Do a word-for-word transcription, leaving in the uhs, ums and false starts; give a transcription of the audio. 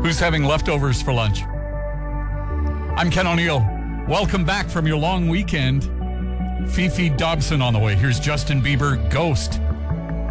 Who's having leftovers for lunch? I'm Ken O'Neill. Welcome back from your long weekend. Fifi Dobson on the way. Here's Justin Bieber, Ghost.